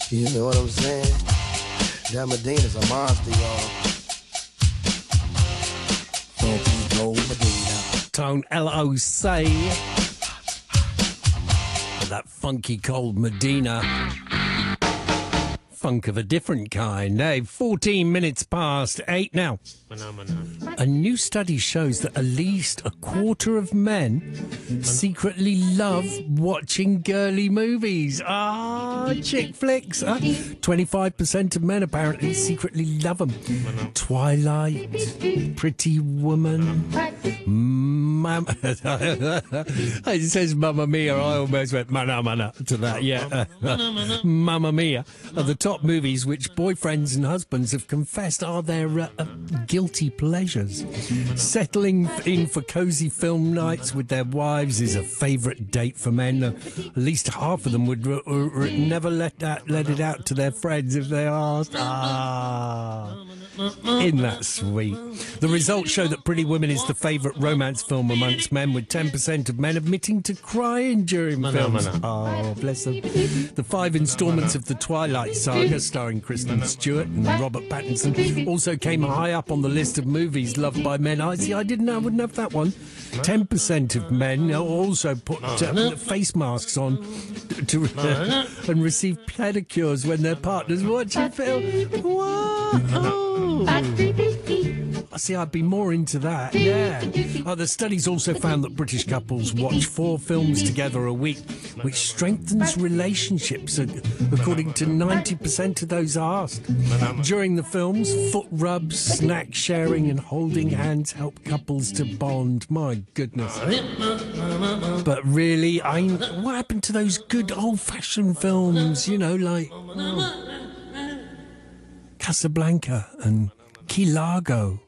You know what I'm saying? That Medina's a monster, y'all. Funky Cold Medina. Tone L-O-C. That funky cold Medina. Funk of a different kind, eh? 14 minutes past 8 now. A new study shows that at least a quarter of men secretly love watching girly movies. Chick flicks. 25% of men apparently secretly love them. Twilight, Pretty Woman, it says Mamma Mia. I almost went mana to that. Yeah, Mamma Mia are the top movies which boyfriends and husbands have confessed are their guilty pleasures. Settling in for cosy film nights with their wives is a favourite date for men. At least half of them would never let it out to their friends if they asked. Isn't that sweet? The results show that Pretty Woman is the favourite romance film amongst men, with 10% of men admitting to crying during films. Oh, bless them. The 5 instalments of the Twilight Saga, starring Kristen Stewart and Robert Pattinson, also came high up on the list of movies loved by men. I wouldn't have that one. 10% of men also put face masks on and receive pedicures when their partners watch a film. What? See, I'd be more into that, yeah. The studies also found that British couples watch 4 films together a week, which strengthens relationships, according to 90% of those asked. During the films, foot rubs, snack sharing and holding hands help couples to bond. My goodness. But really, what happened to those good old-fashioned films, like Casablanca and Key Largo?